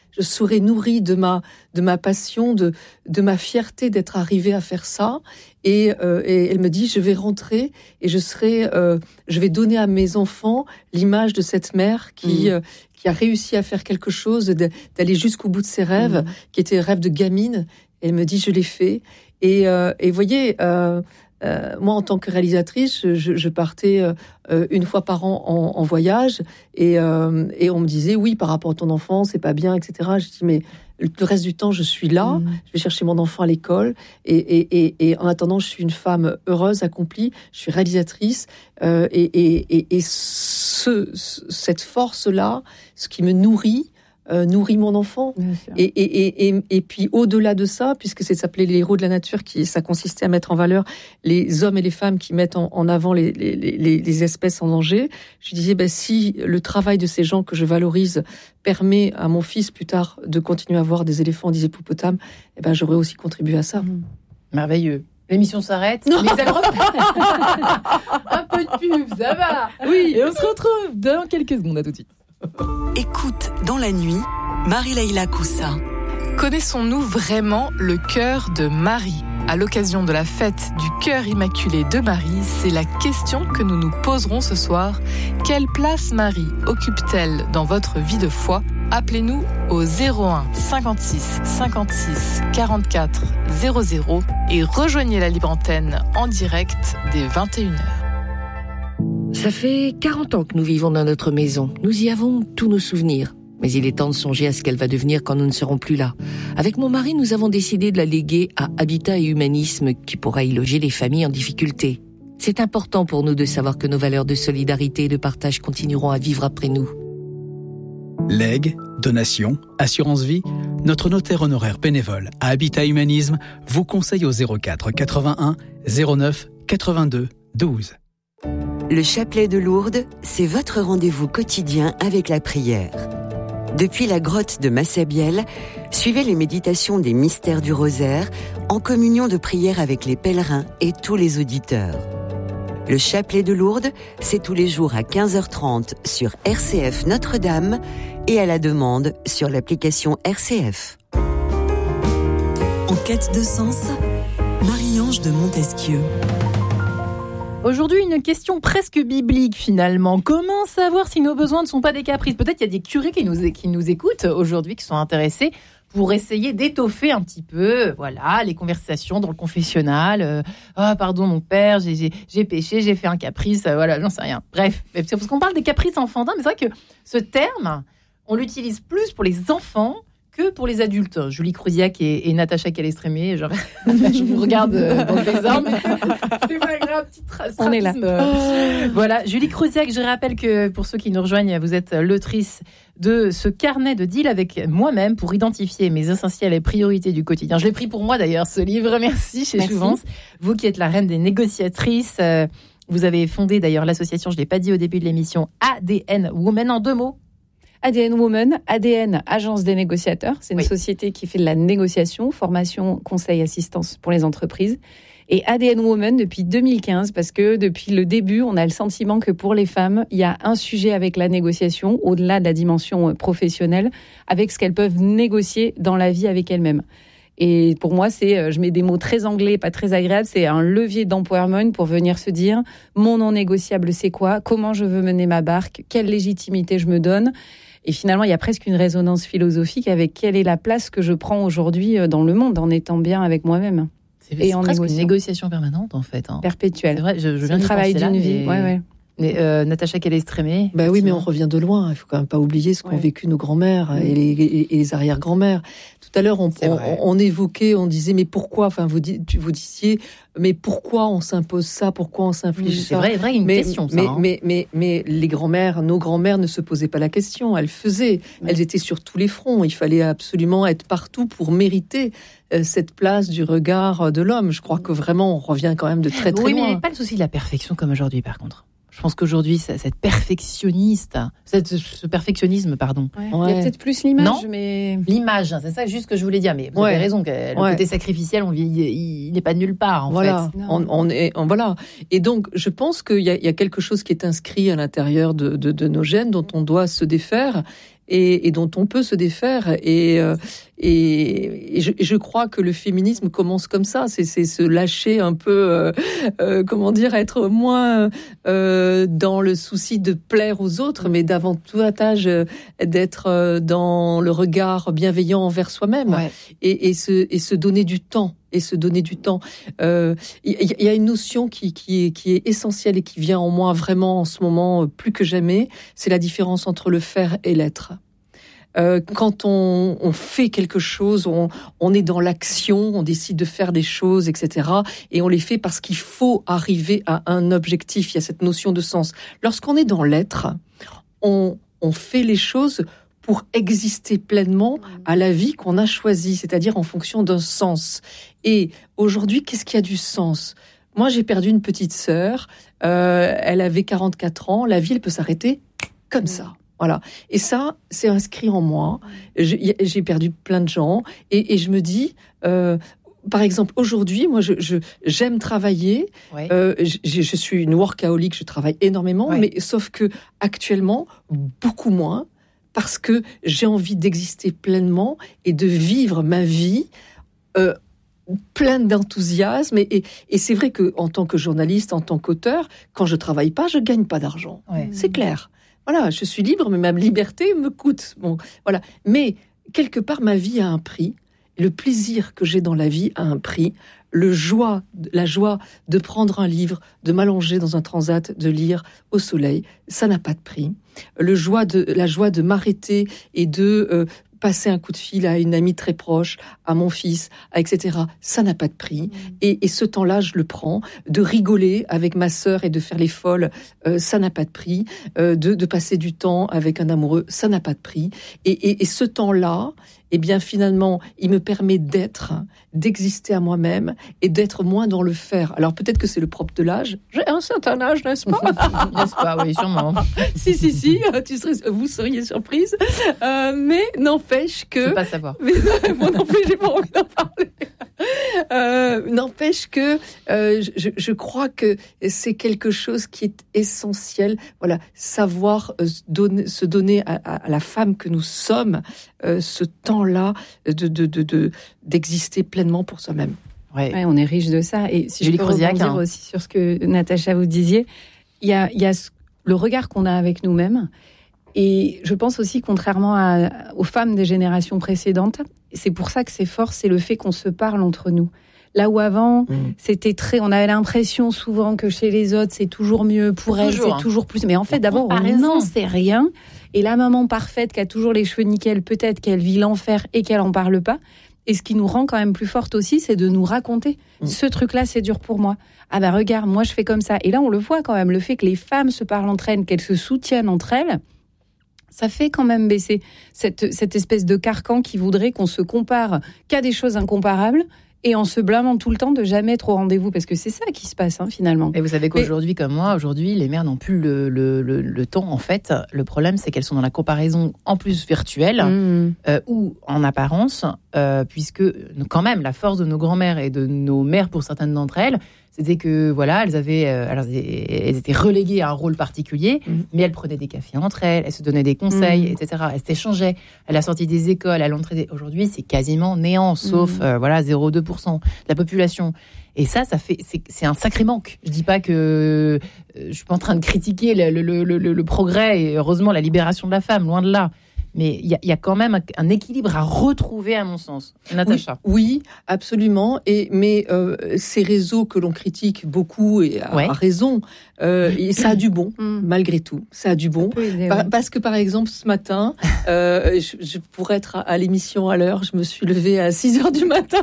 S4: je serai nourrie de ma, de ma passion, de, de ma fierté d'être arrivée à faire ça. Et, euh, et elle me dit, je vais rentrer et je serai, euh, je vais donner à mes enfants l'image de cette mère qui, mmh. euh, qui a réussi à faire quelque chose, d'aller jusqu'au bout de ses rêves, mmh. qui étaient rêves de gamine. Et elle me dit, je l'ai fait. Et, euh, et vous voyez, euh, euh, moi, en tant que réalisatrice, je, je partais euh, une fois par an en, en voyage. Et, euh, et on me disait, oui, par rapport à ton enfant, c'est pas bien, et cetera. Je dis, mais le reste du temps, je suis là. Mmh. Je vais chercher mon enfant à l'école. Et, et, et, et en attendant, je suis une femme heureuse, accomplie. Je suis réalisatrice. Euh, et et, et, et ce, cette force-là, ce qui me nourrit, Euh, nourrit mon enfant. Et, et, et, et, et puis au-delà de ça, puisque c'est s'appelait les héros de la nature, qui ça consistait à mettre en valeur les hommes et les femmes qui mettent en, en avant les, les, les, les espèces en danger, je disais, ben, si le travail de ces gens que je valorise permet à mon fils plus tard de continuer à voir des éléphants, des hippopotames, eh ben, j'aurais aussi contribué à ça.
S2: Mmh. Merveilleux. L'émission s'arrête, non. mais elle un peu de pub, ça va.
S1: Oui.
S2: Et on se retrouve dans quelques secondes. À tout de suite.
S1: Écoute dans la nuit, Marie-Leila Coussa.
S5: Connaissons-nous vraiment le cœur de Marie ? À l'occasion de la fête du cœur immaculé de Marie, c'est la question que nous nous poserons ce soir. Quelle place Marie occupe-t-elle dans votre vie de foi ? Appelez-nous au zéro un cinquante-six cinquante-six quarante-quatre zéro zéro et rejoignez la libre antenne en direct dès vingt et une heures.
S6: Ça fait quarante ans que nous vivons dans notre maison. Nous y avons tous nos souvenirs. Mais il est temps de songer à ce qu'elle va devenir quand nous ne serons plus là. Avec mon mari, nous avons décidé de la léguer à Habitat et Humanisme, qui pourra y loger les familles en difficulté. C'est important pour nous de savoir que nos valeurs de solidarité et de partage continueront à vivre après nous.
S7: Legs, donations, assurance vie, notre notaire honoraire bénévole à Habitat Humanisme vous conseille au zéro quatre quatre-vingt-un zéro neuf quatre-vingt-deux douze.
S8: Le chapelet de Lourdes, c'est votre rendez-vous quotidien avec la prière. Depuis la grotte de Massabielle, suivez les méditations des mystères du rosaire en communion de prière avec les pèlerins et tous les auditeurs. Le chapelet de Lourdes, c'est tous les jours à quinze heures trente sur R C F Notre-Dame et à la demande sur l'application R C F.
S1: En quête de sens, Marie-Ange de Montesquieu.
S2: Aujourd'hui, une question presque biblique finalement. Comment savoir si nos besoins ne sont pas des caprices ? Peut-être qu'il y a des curés qui nous, qui nous écoutent aujourd'hui, qui sont intéressés pour essayer d'étoffer un petit peu, voilà, les conversations dans le confessionnal. Euh, ah, pardon, mon père, j'ai, j'ai, j'ai péché, j'ai fait un caprice, euh, voilà, j'en sais rien. Bref, parce qu'on parle des caprices enfantins, mais c'est vrai que ce terme, on l'utilise plus pour les enfants que pour les adultes. Julie Crouziac et, et Natacha Calestrémé, genre, je vous regarde euh, dans le désordre, mais c'est pas grave, petit tra-
S3: on est là.
S2: Euh, voilà, Julie Crouziac, je rappelle que pour ceux qui nous rejoignent, vous êtes l'autrice de ce carnet de deal avec moi-même pour identifier mes essentiels et priorités du quotidien. Je l'ai pris pour moi d'ailleurs, ce livre. Merci chez
S3: Merci.
S2: Jouvence. Vous qui êtes la reine des négociatrices, euh, vous avez fondé d'ailleurs l'association, je ne l'ai pas dit au début de l'émission, A D N Women, en deux mots.
S3: A D N Women, A D N, Agence des négociateurs. C'est une
S2: oui.
S3: société qui fait de la négociation, formation, conseil, assistance pour les entreprises. Et A D N Women depuis deux mille quinze, parce que depuis le début, on a le sentiment que pour les femmes, il y a un sujet avec la négociation, au-delà de la dimension professionnelle, avec ce qu'elles peuvent négocier dans la vie avec elles-mêmes. Et pour moi, c'est, je mets des mots très anglais, pas très agréables, c'est un levier d'empowerment pour venir se dire, mon non négociable, c'est quoi ? Comment je veux mener ma barque ? Quelle légitimité je me donne ? Et finalement, il y a presque une résonance philosophique avec quelle est la place que je prends aujourd'hui dans le monde en étant bien avec moi-même.
S2: C'est,
S3: et
S2: c'est
S3: en
S2: presque
S3: négociant.
S2: une négociation permanente, en fait. Hein.
S3: Perpétuelle.
S2: C'est vrai, je, je
S3: C'est
S2: viens
S3: le
S2: d'y
S3: travail
S2: penser
S3: d'une
S2: là,
S3: vie.
S2: mais...
S3: Ouais, ouais.
S2: Mais euh, Natacha Calestrémé.
S4: Bah oui, mais on revient de loin. Il faut quand même pas oublier ce qu'ont
S3: Ouais.
S4: vécu nos grands-mères
S3: Mmh.
S4: et, les, et, et les arrière-grands-mères. Tout à l'heure, on, on, on évoquait, on disait, mais pourquoi ? Enfin, vous, vous disiez, mais pourquoi on s'impose ça ? Pourquoi on s'inflige
S2: C'est
S4: ça ?
S2: vrai, vrai, une
S4: mais,
S2: question, ça.
S4: Mais,
S2: hein.
S4: mais, mais, mais les grands-mères, nos grands-mères ne se posaient pas la question. Elles faisaient.
S3: Ouais.
S4: Elles étaient sur tous les fronts. Il fallait absolument être partout pour mériter euh, cette place du regard de l'homme. Je crois que vraiment, on revient quand même de très, très
S2: oui,
S4: loin.
S2: mais il n'y a pas le souci de la perfection comme aujourd'hui, par contre. Je pense qu'aujourd'hui, cette perfectionniste, cette, ce perfectionnisme, pardon.
S3: Ouais.
S4: Ouais.
S3: Il y a peut-être plus l'image,
S2: Non.
S3: mais...
S2: L'image, c'est ça juste que je voulais dire. Mais vous
S4: Ouais.
S2: avez raison, que le
S4: Ouais.
S2: côté sacrificiel, on vit, il, il n'est pas nulle part, en
S4: Voilà,
S2: fait.
S4: on, on est, on- voilà. Et donc, je pense qu'il y a, il y a quelque chose qui est inscrit à l'intérieur de, de, de nos gènes dont on doit se défaire. et, et dont on peut se défaire. Et, euh, et, et, je, et je crois que le féminisme commence comme ça, c'est, c'est se lâcher un peu, euh, euh, comment dire, être moins euh, dans le souci de plaire aux autres, mais davantage euh, d'être euh, dans le regard bienveillant envers soi-même, ouais. et, et, se, et se donner du temps. Et se donner du temps. Il euh, y, y a une notion qui, qui, est, qui est essentielle et qui vient en moi vraiment en ce moment plus que jamais, c'est la différence entre le faire et l'être. Euh, quand on, on fait quelque chose, on, on est dans l'action, on décide de faire des choses, et cetera. Et on les fait parce qu'il faut arriver à un objectif. Il y a cette notion de sens. Lorsqu'on est dans l'être, on, on fait les choses pour exister pleinement à la vie qu'on a choisie, c'est-à-dire en fonction d'un sens. Et aujourd'hui, qu'est-ce qui a du sens ? Moi, j'ai perdu une petite sœur, euh, elle avait quarante-quatre ans, la vie, elle peut s'arrêter comme ça. Voilà. Et ça, c'est inscrit en moi. J'ai, j'ai perdu plein de gens, et, et je me dis... Euh, Par exemple, aujourd'hui, moi, je, je, j'aime travailler. Ouais. Euh, je, je suis une workaholic, je travaille énormément, ouais. mais sauf que actuellement, beaucoup moins, parce que j'ai envie d'exister pleinement et de vivre ma vie euh, pleine d'enthousiasme. Et, et, et c'est vrai qu'en tant que journaliste, en tant qu'auteur, quand je travaille pas, je gagne pas d'argent. Ouais. C'est clair. Voilà, je suis libre, mais ma liberté me coûte. Bon, voilà. Mais quelque part, ma vie a un prix. Le plaisir que j'ai dans la vie a un prix. Le joie, la joie de prendre un livre, de m'allonger dans un transat, de lire au soleil, ça n'a pas de prix. Le joie de, la joie de m'arrêter et de euh, passer un coup de fil à une amie très proche, à mon fils, à, et cetera, ça n'a pas de prix. Mmh. Et, et ce temps-là, je le prends. De rigoler avec ma sœur et de faire les folles, euh, ça n'a pas de prix. Euh, de, de passer du temps avec un amoureux, ça n'a pas de prix. Et, et, et ce temps-là, eh bien, finalement, il me permet d'être, d'exister à moi-même et d'être moins dans le faire. Alors, peut-être que c'est le propre de l'âge. J'ai un certain âge, n'est-ce pas ?
S2: N'est-ce pas ? Oui, sûrement.
S4: si, si, si. Tu serais, vous seriez surprise. Euh, mais n'empêche que...
S2: Je ne peux pas savoir.
S4: Mais, moi non plus, j'ai pas envie d'en parler. Euh, n'empêche que euh, je, je crois que c'est quelque chose qui est essentiel. Voilà, savoir euh, donner, se donner à, à la femme que nous sommes euh, ce temps-là de, de, de, de, d'exister pleinement pour soi-même.
S3: Ouais. Ouais, on est riche de ça. Et si je peux rebondir hein. aussi sur ce que Natacha vous disiez, il y a, il y a le regard qu'on a avec nous-mêmes. Et je pense aussi, contrairement à, aux femmes des générations précédentes, c'est pour ça que c'est fort, c'est le fait qu'on se parle entre nous. Là où avant, mmh. c'était très, on avait l'impression souvent que chez les autres, c'est toujours mieux pour elles, c'est hein. toujours plus. Mais en fait, d'abord, on n'en sait rien. Et la maman parfaite qui a toujours les cheveux nickel, peut-être qu'elle vit l'enfer et qu'elle en parle pas. Et ce qui nous rend quand même plus forte aussi, c'est de nous raconter. Mmh. Ce truc-là, c'est dur pour moi. Ah ben regarde, moi je fais comme ça. Et là, on le voit quand même, le fait que les femmes se parlent entre elles, qu'elles se soutiennent entre elles, ça fait quand même baisser cette, cette espèce de carcan qui voudrait qu'on se compare qu'à des choses incomparables et en se blâmant tout le temps de jamais être au rendez-vous, parce que c'est ça qui se passe hein, finalement.
S2: Et vous savez qu'aujourd'hui, Mais... comme moi, aujourd'hui, les mères n'ont plus le, le, le, le temps en fait. Le problème, c'est qu'elles sont dans la comparaison en plus virtuelle mmh. euh, ou en apparence, euh, puisque quand même la force de nos grands-mères et de nos mères pour certaines d'entre elles, c'était que voilà, elles avaient, euh, alors elles étaient reléguées à un rôle particulier, mmh. mais elles prenaient des cafés entre elles, elles se donnaient des conseils, mmh. et cetera. Elles s'échangeaient. À la sortie des écoles, à l'entrée des... Aujourd'hui, c'est quasiment néant, sauf mmh. euh, voilà zéro virgule deux pour cent de la population. Et ça, ça fait, c'est, c'est un sacré manque. Je dis pas que euh, je suis pas en train de critiquer le, le, le, le, le progrès et heureusement la libération de la femme, loin de là. Mais il y, y a quand même un, un équilibre à retrouver, à mon sens. Natacha.
S4: Oui, oui absolument. Et, mais euh, ces réseaux que l'on critique beaucoup, et à, ouais. à raison, euh, et ça a du bon, mm. malgré tout. Ça a du bon. Aider, par, oui. Parce que, par exemple, ce matin, euh, je, je, pour être à, à l'émission à l'heure, je me suis levée à six heures du matin.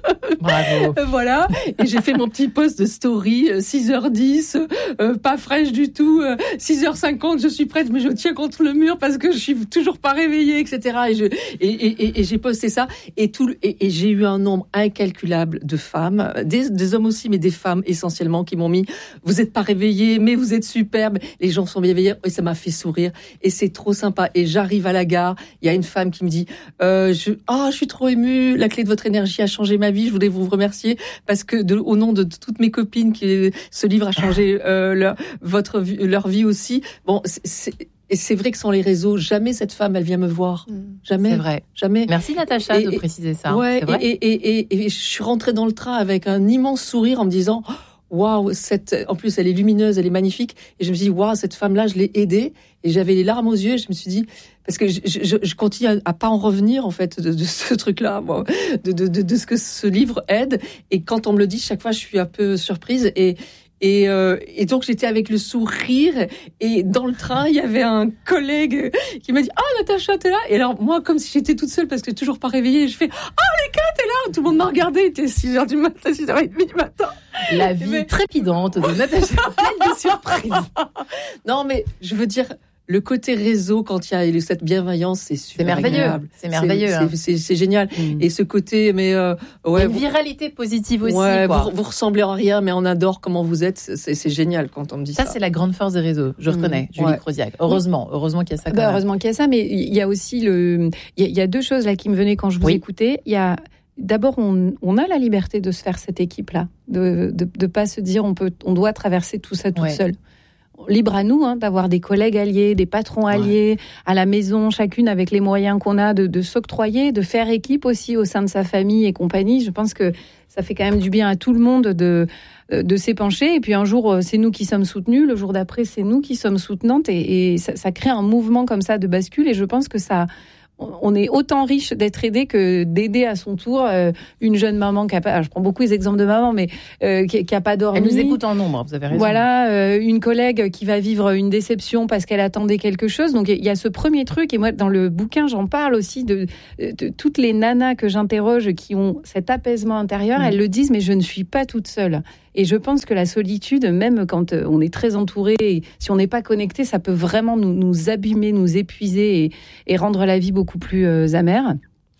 S2: Bravo.
S4: Voilà. Et j'ai fait mon petit post de story, six heures dix, euh, pas fraîche du tout. Euh, six heures cinquante, je suis prête, mais je tiens contre le mur parce que je suis toujours pas réveillée, et cetera. Et, je, et, et, et j'ai posté ça. Et, tout, et, et j'ai eu un nombre incalculable de femmes, des, des hommes aussi, mais des femmes essentiellement, qui m'ont mis « Vous n'êtes pas réveillée, mais vous êtes superbe. » Les gens sont bienveillants. Et ça m'a fait sourire. Et c'est trop sympa. Et j'arrive à la gare. Il y a une femme qui me dit euh, je, « Oh, je suis trop émue. La clé de votre énergie a changé ma vie. Je voulais vous remercier parce que de, au nom de toutes mes copines, qui ce livre a changé euh, leur, votre, leur vie aussi. » Bon, c'est... c'est Et c'est vrai que sans les réseaux, jamais cette femme, elle vient me voir. Mmh. Jamais.
S2: C'est vrai.
S4: Jamais.
S2: Merci Natacha
S4: et,
S2: de
S4: et,
S2: préciser ça.
S4: Ouais,
S2: c'est vrai
S4: et, et, et, et, et je suis rentrée dans le train avec un immense sourire en me disant waouh, cette, en plus elle est lumineuse, elle est magnifique. Et je me suis dit waouh, cette femme-là, je l'ai aidée. Et j'avais les larmes aux yeux. Et je me suis dit, parce que je, je, je continue à, à pas en revenir en fait de, de ce truc-là, moi, de, de, de, de ce que ce livre aide. Et quand on me le dit, chaque fois, je suis un peu surprise. Et Et, euh, et donc j'étais avec le sourire et dans le train il y avait un collègue qui m'a dit ah Natacha t'es là, et alors moi comme si j'étais toute seule parce que toujours pas réveillée, je fais ah les gars t'es là, tout le monde m'a regardé, il était six heures du matin, six heures trente du matin.
S2: La vie mais... trépidante de Natacha, pleine de surprises.
S4: Non mais je veux dire, le côté réseau, quand il y a cette bienveillance, c'est super
S2: c'est merveilleux.
S4: agréable.
S2: C'est merveilleux.
S4: C'est,
S2: hein.
S4: c'est, c'est, c'est génial. Mmh. Et ce côté, mais euh,
S2: ouais, une viralité positive aussi.
S4: Ouais,
S2: quoi.
S4: Vous, vous ressemblez en rien, mais on adore comment vous êtes. C'est, c'est génial quand on me dit ça.
S2: Ça, c'est la grande force des réseaux. Je mmh. reconnais, Julie ouais. Crosiac. Heureusement, heureusement qu'il y a ça. Quand
S3: bah,
S2: même.
S3: Heureusement qu'il y a ça, mais il y a aussi le. Il y, y a deux choses là qui me venaient quand je vous oui. écoutais. Il y a d'abord, on, on a la liberté de se faire cette équipe-là, de de, de pas se dire on peut, on doit traverser tout ça toute ouais. seule. Libre à nous hein, d'avoir des collègues alliés, des patrons alliés ouais. à la maison, chacune avec les moyens qu'on a de, de s'octroyer, de faire équipe aussi au sein de sa famille et compagnie. Je pense que ça fait quand même du bien à tout le monde de, de s'épancher. Et puis un jour, c'est nous qui sommes soutenus. Le jour d'après, c'est nous qui sommes soutenantes. Et, et ça, ça crée un mouvement comme ça de bascule. Et je pense que ça... On est autant riche d'être aidé que d'aider à son tour euh, une jeune maman qui a pas. Alors je prends beaucoup les exemples de maman, mais euh, qui, qui a pas dormi.
S2: Elle nous écoute en nombre, vous avez raison.
S3: Voilà, euh, une collègue qui va vivre une déception parce qu'elle attendait quelque chose. Donc il y a ce premier truc, et moi dans le bouquin j'en parle aussi de, de, de toutes les nanas que j'interroge qui ont cet apaisement intérieur. Mmh. Elles le disent, mais je ne suis pas toute seule. Et je pense que la solitude, même quand on est très entouré, et si on n'est pas connecté, ça peut vraiment nous, nous abîmer, nous épuiser et, et rendre la vie beaucoup plus euh, amère.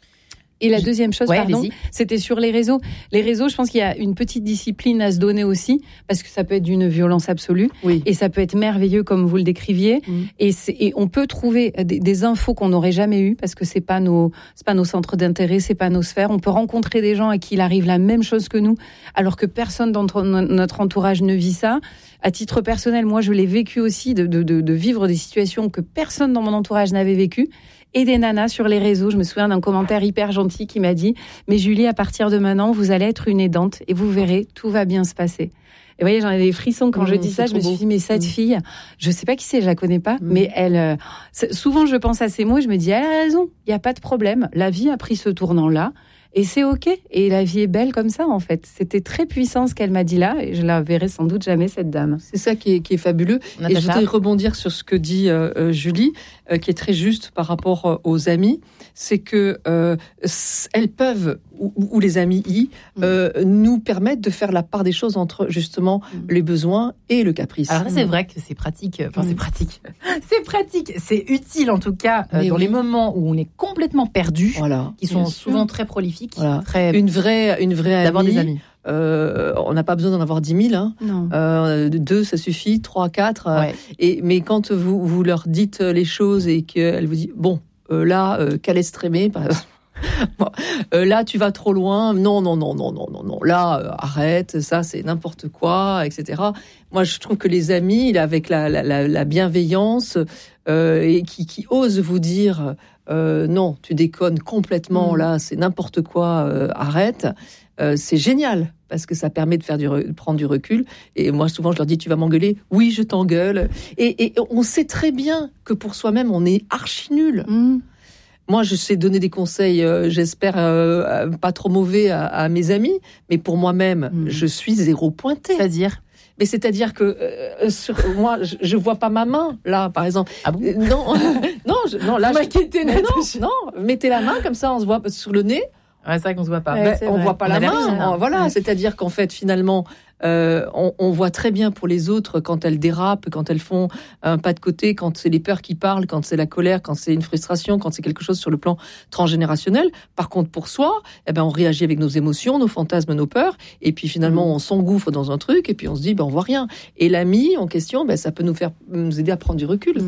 S3: Et la deuxième chose,
S2: ouais,
S3: pardon,
S2: allez-y.
S3: C'était sur les réseaux. Les réseaux, je pense qu'il y a une petite discipline à se donner aussi, parce que ça peut être d'une violence absolue,
S4: oui.
S3: et ça peut être merveilleux comme vous le décriviez. Mmh. Et, c'est, et on peut trouver des, des infos qu'on n'aurait jamais eues, parce que c'est pas nos, c'est pas nos centres d'intérêt, c'est pas nos sphères. On peut rencontrer des gens à qui il arrive la même chose que nous, alors que personne dans notre entourage ne vit ça. À titre personnel, moi, je l'ai vécu aussi, de, de, de, de vivre des situations que personne dans mon entourage n'avait vécues. Et des nanas sur les réseaux. Je me souviens d'un commentaire hyper gentil qui m'a dit « Mais Julie, à partir de maintenant, vous allez être une aidante et vous verrez, tout va bien se passer. » Et vous voyez, j'en ai des frissons quand mmh, je dis ça. Je me suis dit « Mais cette mmh. fille, je sais pas qui c'est, je la connais pas, mmh. mais elle... Euh, souvent, je pense à ces mots et je me dis « Elle a raison, il n'y a pas de problème. La vie a pris ce tournant-là. » Et c'est OK. Et la vie est belle comme ça, en fait. C'était très puissant ce qu'elle m'a dit là. Et je la verrai sans doute jamais, cette dame.
S4: C'est ça qui est, qui est fabuleux. Et je voudrais rebondir sur ce que dit euh, Julie, euh, qui est très juste par rapport euh, aux amis. C'est que euh, elles peuvent, ou, ou les amis y, euh, mmh. nous permettent de faire la part des choses entre, justement, mmh. les besoins et le caprice.
S2: Alors là, c'est vrai que c'est pratique. Enfin, mmh. c'est pratique. C'est pratique. C'est utile, en tout cas, euh, dans oui. les moments où on est complètement perdu,
S4: voilà.
S2: qui sont souvent très prolifiques.
S4: Voilà.
S2: Très...
S4: Une vraie, une vraie amie.
S2: D'avoir des amis.
S4: Euh, on n'a pas besoin d'en avoir dix mille. Hein.
S3: Non.
S4: Euh, deux, ça suffit. Trois, quatre. Euh,
S2: ouais.
S4: Et mais quand vous vous leur dites les choses et qu'elle vous dit bon, euh, là, euh, calestrémé, par exemple. Bon, euh, là, tu vas trop loin. Non, non, non, non, non, non, non. Là, euh, arrête. Ça, c'est n'importe quoi, et cetera. Moi, je trouve que les amis, là, avec la, la, la, la bienveillance euh, et qui, qui osent vous dire euh, non, tu déconnes complètement. Mmh. Là, c'est n'importe quoi. Euh, arrête. Euh, c'est génial parce que ça permet de faire du re- de prendre du recul. Et moi, souvent, je leur dis tu vas m'engueuler. Oui, je t'engueule. Et, et on sait très bien que pour soi-même, on est archi nul. Mmh. Moi, je sais donner des conseils, euh, j'espère, euh, pas trop mauvais à, à mes amis, mais pour moi-même, mmh. je suis zéro pointé.
S2: C'est-à-dire
S4: Mais c'est-à-dire que euh, sur, moi, je, je vois pas ma main, là, par exemple.
S2: Ah bon
S4: euh, Non, non, je, non, là,
S2: je,
S4: non, non, mettez la main, comme ça, on se voit sur le nez.
S2: Ouais, c'est vrai qu'on se voit pas.
S4: Ben, on vrai. voit pas on la main. On, voilà, ouais. C'est-à-dire qu'en fait, finalement, euh, on, on voit très bien pour les autres quand elles dérapent, quand elles font un pas de côté, quand c'est les peurs qui parlent, quand c'est la colère, quand c'est une frustration, quand c'est quelque chose sur le plan transgénérationnel. Par contre, pour soi, eh ben, on réagit avec nos émotions, nos fantasmes, nos peurs, et puis finalement, mmh. on s'engouffre dans un truc, et puis on se dit, ben, on voit rien. Et l'ami en question, ben, ça peut nous faire, nous aider à prendre du recul. Mmh.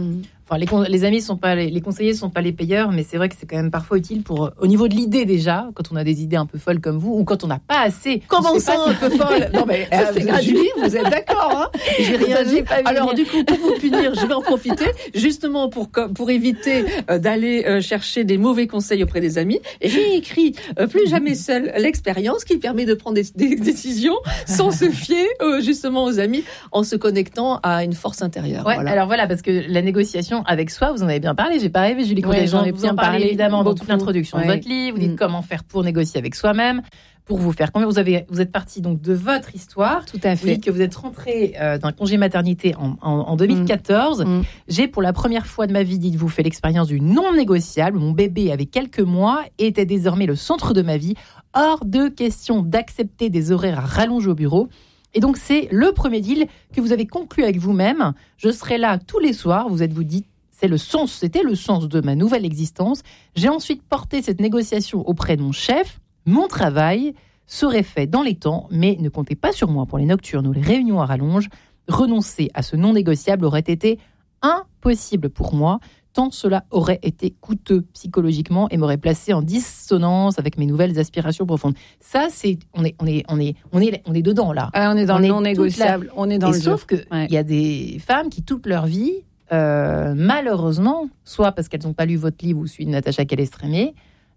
S2: Enfin, les, con- les amis sont pas les, les conseillers sont pas les payeurs, mais c'est vrai que c'est quand même parfois utile pour, au niveau de l'idée déjà, quand on a des idées un peu folles comme vous, ou quand on n'a pas assez.
S4: Comment ça,
S2: pas
S4: un peu folle? Non, mais
S2: Ça, c'est
S4: euh,
S2: gratuit.
S4: Julie, vous êtes d'accord, hein? J'ai rien
S3: Ça,
S4: dit.
S3: j'ai pas vu
S4: Alors,
S3: venir.
S4: du coup, pour vous punir, je vais en profiter, justement pour, pour éviter euh, d'aller euh, chercher des mauvais conseils auprès des amis. Et j'ai écrit euh, Plus jamais seul, l'expérience qui permet de prendre des, des décisions sans se fier euh, justement aux amis, en se connectant à une force intérieure.
S2: Ouais,
S4: Voilà.
S2: alors voilà, parce que la négociation avec soi, vous en avez bien parlé, j'ai pas rêvé, Julie Coudet,
S3: Ouais, j'en ai
S2: vous
S3: bien
S2: en parlez
S3: parlé
S2: évidemment dans toute
S3: beaucoup.
S2: l'introduction de
S3: Ouais.
S2: votre livre, vous dites
S3: Mm.
S2: comment faire pour négocier avec soi-même, pour vous faire convaincre. Vous avez, vous êtes parti donc de votre histoire.
S3: Tout à
S2: Vous
S3: fait.
S2: dites que vous êtes rentré euh, d'un congé maternité en, en, en deux mille quatorze.
S3: Mm.
S2: J'ai pour la première fois de ma vie, dites-vous, fait l'expérience du non négociable. Mon bébé avait quelques mois et était désormais le centre de ma vie. Hors de question d'accepter des horaires à rallonge au bureau. Et donc, c'est le premier deal que vous avez conclu avec vous-même. Je serai là tous les soirs. Vous êtes vous dit, c'est le sens, c'était le sens de ma nouvelle existence. J'ai ensuite porté cette négociation auprès de mon chef. Mon travail serait fait dans les temps, mais ne comptez pas sur moi pour les nocturnes ou les réunions à rallonge. Renoncer à ce non négociable aurait été impossible pour moi, tant cela aurait été coûteux psychologiquement et m'aurait placé en dissonance avec mes nouvelles aspirations profondes. Ça, c'est on est on est on est on est on est dedans là.
S3: Ah, on est dans
S2: On
S3: le
S2: est
S3: non
S2: toute
S3: négociable. On est dans
S2: Et
S3: le
S2: sauf
S3: dur.
S2: que il
S3: Ouais.
S2: y a des femmes qui toute leur vie, euh, malheureusement, soit parce qu'elles n'ont pas lu votre livre ou celui de Natacha Calestrémé,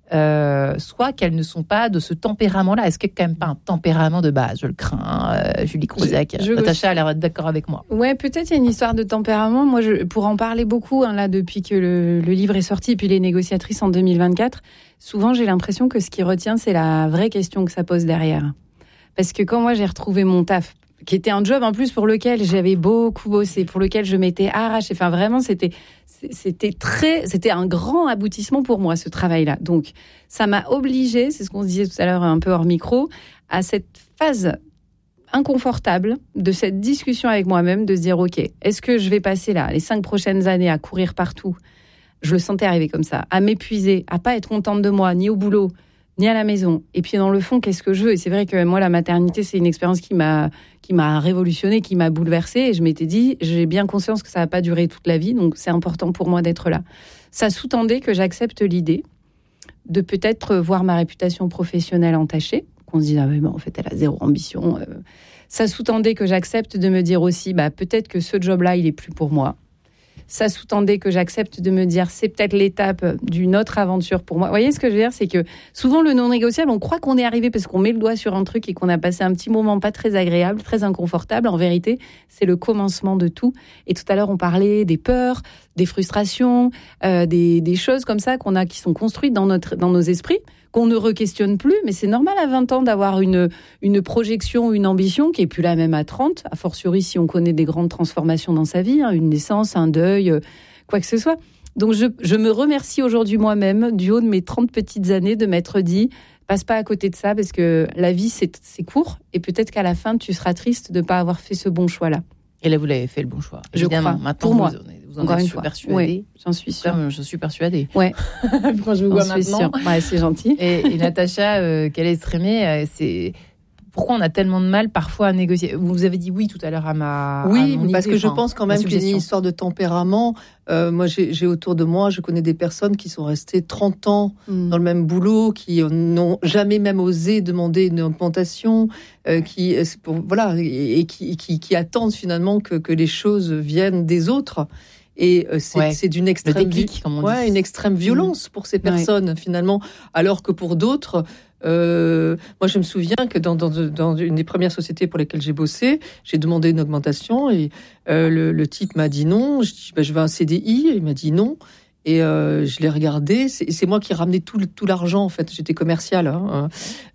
S2: euh, soit qu'elles ne sont pas de ce tempérament-là. Est-ce qu'il n'y a quand même pas un tempérament de base? Je le crains, euh, Julie Crouzac.
S3: Je- je-
S2: Natacha a l'air d'être d'accord avec moi.
S3: Ouais, peut-être il y a une histoire de tempérament. Moi, je, pour en parler beaucoup, hein, là, depuis que le, le livre est sorti, et puis les négociatrices en deux mille vingt-quatre, souvent j'ai l'impression que ce qui retient, c'est la vraie question que ça pose derrière. Parce que quand moi j'ai retrouvé mon taf, qui était un job en plus pour lequel j'avais beaucoup bossé, pour lequel je m'étais arrachée, enfin vraiment c'était c'était très, c'était un grand aboutissement pour moi ce travail-là. Donc ça m'a obligée, c'est ce qu'on se disait tout à l'heure un peu hors micro, à cette phase inconfortable de cette discussion avec moi-même, de se dire ok, est-ce que je vais passer là les cinq prochaines années à courir partout? Je le sentais arriver comme ça, à m'épuiser, à pas être contente de moi, ni au boulot, ni à la maison. Et puis dans le fond, qu'est-ce que je veux? Et c'est vrai que moi, la maternité, c'est une expérience qui m'a qui m'a révolutionnée, qui m'a bouleversée. Et je m'étais dit, j'ai bien conscience que ça va pas durer toute la vie, donc c'est important pour moi d'être là. Ça sous-tendait que j'accepte l'idée de peut-être voir ma réputation professionnelle entachée, qu'on se dise ah mais bon, en fait elle a zéro ambition. Ça sous-tendait que j'accepte de me dire aussi bah peut-être que ce job-là il est plus pour moi. Ça sous-tendait que j'accepte de me dire c'est peut-être l'étape d'une autre aventure pour moi. Vous voyez ce que je veux dire, c'est que souvent le non négociable, on croit qu'on est arrivé parce qu'on met le doigt sur un truc et qu'on a passé un petit moment pas très agréable, très inconfortable. En vérité, c'est le commencement de tout. Et tout à l'heure, on parlait des peurs, des frustrations, euh, des, des choses comme ça qu'on a, qui sont construites dans notre, dans nos esprits, qu'on ne re-questionne plus. Mais c'est normal à vingt ans d'avoir une, une projection, une ambition qui est plus la même à trente, a fortiori si on connaît des grandes transformations dans sa vie, hein, une naissance, un deuil, euh, quoi que ce soit. Donc je, je me remercie aujourd'hui moi-même, du haut de mes trente petites années, de m'être dit, passe pas à côté de ça, parce que la vie, c'est, c'est court, et peut-être qu'à la fin, tu seras triste de ne pas avoir fait ce bon choix-là.
S2: Et là, vous l'avez fait le bon choix.
S3: Je
S2: Évidemment,
S3: crois.
S2: maintenant,
S3: Pour moi.
S2: vous, vous en
S3: Encore
S2: êtes
S3: une
S2: sûr
S3: fois.
S2: persuadée.
S3: Ouais, j'en suis sûre.
S2: Comme je suis persuadée.
S3: Ouais.
S2: Quand je vous
S3: J'en
S2: vois
S3: suis
S2: maintenant.
S3: sûre. Ouais, c'est gentil.
S2: Et, et Natacha, euh, qu'elle est extrémée, euh, c'est pourquoi on a tellement de mal parfois à négocier. Vous avez dit oui tout à l'heure à ma.
S4: Oui,
S2: à mon
S4: parce
S2: idée,
S4: que je
S2: enfin,
S4: pense quand
S2: ma
S4: même qu'il y a une
S2: suggestion.
S4: histoire de tempérament. Euh, moi, j'ai, j'ai autour de moi, je connais des personnes qui sont restées trente ans
S3: Mm.
S4: dans le même boulot, qui n'ont jamais même osé demander une augmentation, euh, qui, c'est pour, voilà, et, et qui, qui, qui attendent finalement que, que les choses viennent des autres. Et euh, c'est,
S2: Ouais.
S4: c'est d'une
S2: Le
S4: extrême,
S2: déclic, comme on
S4: ouais,
S2: dit.
S4: une extrême violence pour ces personnes finalement, alors que pour d'autres. Euh, moi, je me souviens que dans, dans, dans une des premières sociétés pour lesquelles j'ai bossé, j'ai demandé une augmentation et euh, le, le type m'a dit non. Je dis, bah, je veux un C D I. Il m'a dit non. Et euh, je l'ai regardé. C'est, c'est moi qui ai ramené tout, le- tout l'argent, en fait. J'étais commerciale. Hein.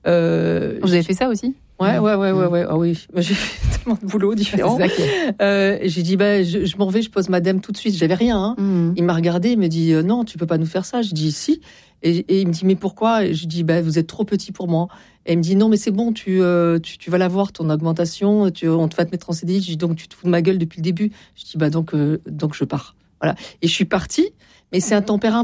S4: Euh,
S2: Vous avez fait ça aussi?
S4: Ouais, ouais, ouais, ouais, ouais. Ah oui, moi, j'ai fait tellement de boulot différents.
S2: C'est ça qui est-
S4: Euh, j'ai dit, bah, je, je m'en vais, je pose madame tout de suite. J'avais rien. Hein.
S3: Mm.
S4: Il m'a regardé, il me dit euh, non, tu peux pas nous faire ça. Je dis si. Et, et il me dit mais pourquoi? Et je dis bah vous êtes trop petit pour moi. Et il me dit non mais c'est bon, tu euh, tu, tu vas l'avoir ton augmentation, tu on te va te mettre en C D I. Je dis donc tu te fous de ma gueule depuis le début. Je dis bah donc euh, donc je pars. Voilà. Et je suis partie. Mais c'est un tempérament.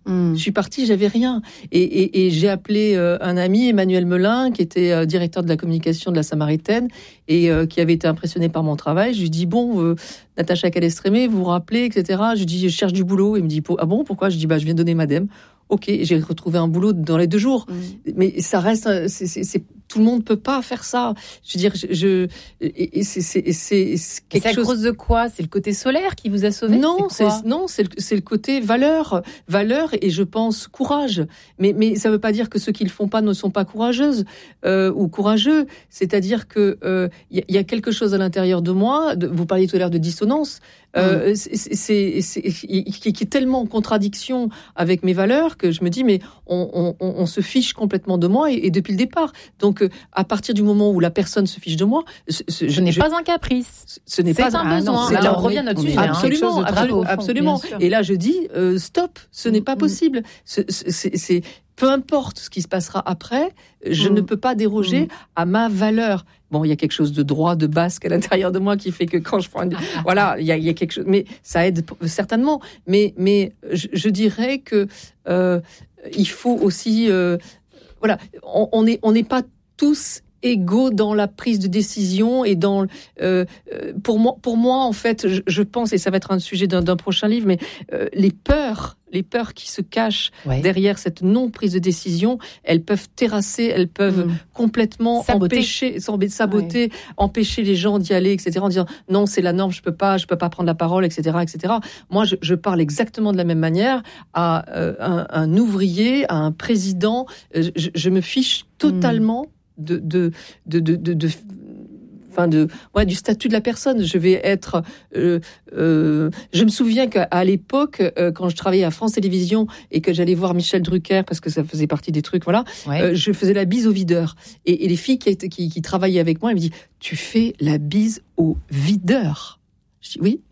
S4: Mmh. Je suis partie, j'avais rien. Et, et, et j'ai appelé euh, un ami, Emmanuel Melin, qui était euh, directeur de la communication de la Samaritaine et euh, qui avait été impressionné par mon travail. Je lui dis, bon, euh, Natacha Calestrémé, vous vous rappelez, et cetera. Je lui dis, je cherche du boulot. Il me dit, ah bon, pourquoi? Je dis, bah, je viens donner ma dème. Ok, j'ai retrouvé un boulot dans les deux jours. Mmh. Mais ça reste, c'est, c'est, c'est, tout le monde peut pas faire ça. Je veux dire, je, je et, et c'est, c'est, c'est, c'est quelque
S2: c'est à
S4: chose.
S2: cause de quoi? C'est le côté solaire qui vous a sauvé?
S4: Non,
S2: c'est,
S4: c'est non, c'est le, c'est le côté valeur, valeur et je pense courage. Mais mais ça veut pas dire que ceux qui le font pas ne sont pas courageuses euh, ou courageux. C'est-à-dire que il euh, y, y a quelque chose à l'intérieur de moi. De, vous parliez tout à l'heure de dissonance. Euh, mmh. c'est, c'est, c'est, qui, qui est tellement en contradiction avec mes valeurs que je me dis mais on, on, on se fiche complètement de moi et, et depuis le départ. Donc à partir du moment où la personne se fiche de moi,
S2: ce, ce, je n'ai pas un caprice.
S4: Ce n'est
S2: c'est
S4: pas
S2: un
S4: un
S2: besoin.
S4: Ah, non,
S2: là, on revient à notre sujet.
S4: Absolument,
S2: hein,
S4: absolument, absolument. Et là je dis euh, stop, ce mmh, n'est pas mmh. possible. Ce, c'est, c'est peu importe ce qui se passera après, je mmh. ne peux pas déroger mmh. à ma valeur. Bon, il y a quelque chose de droit, de basque à l'intérieur de moi qui fait que quand je prends une... Voilà, il y a, il y a quelque chose... Mais ça aide certainement. Mais, mais je, je dirais que euh, il faut aussi... Euh, voilà, on, on est, on n'est pas tous égaux dans la prise de décision et dans... Euh, pour, moi, pour moi, en fait, je, je pense, et ça va être un sujet d'un, d'un prochain livre, mais euh, les peurs... Les peurs qui se cachent ouais. derrière cette non-prise de décision, elles peuvent terrasser, elles peuvent mmh. complètement saboter. empêcher, saboter, ouais. empêcher les gens d'y aller, et cetera. En disant non, c'est la norme, je peux pas, je peux pas prendre la parole, et cetera, et cetera. Moi, je, je parle exactement de la même manière à euh, un, un ouvrier, à un président. Je, je me fiche totalement mmh. de, de, de, de, de, de Enfin de, ouais, du statut de la personne. Je vais être. Euh, euh, je me souviens qu'à l'époque, euh, quand je travaillais à France Télévisions et que j'allais voir Michel Drucker parce que ça faisait partie des trucs, voilà, ouais. euh, je faisais la bise au videur. Et, et les filles qui, qui, qui travaillaient avec moi, elles me disent tu fais la bise au videur. Je dis oui.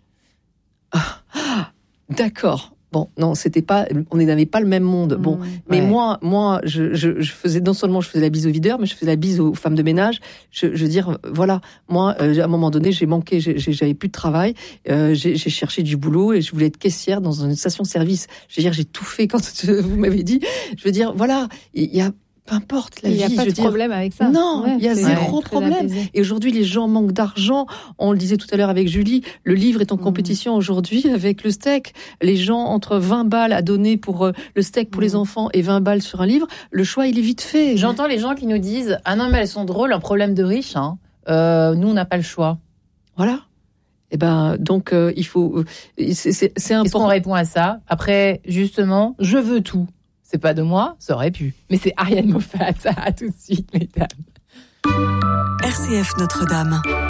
S4: Ah, ah, d'accord. Bon, non, c'était pas, on n'avait pas le même monde. Bon, mmh, mais ouais. moi, moi, je, je, je faisais non seulement je faisais la bise aux videurs, mais je faisais la bise aux femmes de ménage. Je, je veux dire, voilà, moi, euh, à un moment donné, j'ai manqué, j'ai, j'avais plus de travail, euh, j'ai, j'ai cherché du boulot et je voulais être caissière dans une station-service. Je veux dire, j'ai tout fait quand vous m'avez dit. Je veux dire, voilà, il y a. Peu importe la vie,
S3: il n'y a pas
S4: je
S3: de
S4: dire,
S3: problème avec ça.
S4: Non, il ouais, y a zéro
S3: ouais,
S4: problème. Et aujourd'hui, les gens manquent d'argent. On le disait tout à l'heure avec Julie, le livre est en mmh. compétition aujourd'hui avec le steak. Les gens, entre vingt balles à donner pour euh, le steak pour mmh. les enfants et vingt balles sur un livre, le choix, il est vite fait.
S2: J'entends les gens qui nous disent « Ah non, mais elles sont drôles, un problème de riches. Hein. Euh, nous, on n'a pas le choix. »
S4: Voilà. Eh ben, donc, euh, il faut... Euh, c'est, c'est, c'est important.
S2: Est-ce qu'on répond à ça? Après, justement, je veux tout. C'est pas de moi, ça aurait pu. Mais c'est Ariane Moffat. À tout de suite, mesdames.
S1: R C F Notre-Dame.